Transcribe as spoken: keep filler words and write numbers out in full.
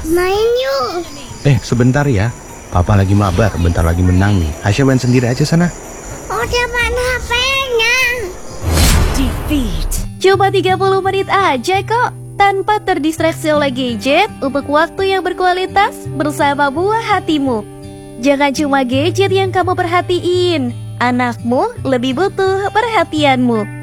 Main yuk. Eh, sebentar ya. Papa lagi mabar, bentar lagi menang nih. Aisyah main sendiri aja sana. Udah mana H P-nya? Defeat. Cuma tiga puluh menit aja kok, tanpa terdistraksi oleh gadget untuk waktu yang berkualitas bersama buah hatimu. Jangan cuma gadget yang kamu perhatiin, anakmu lebih butuh perhatianmu.